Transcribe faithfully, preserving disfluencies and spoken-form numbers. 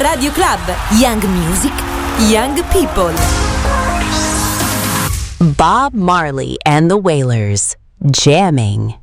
Radio Club, Young Music, Young People. Bob Marley and the Wailers, jamming.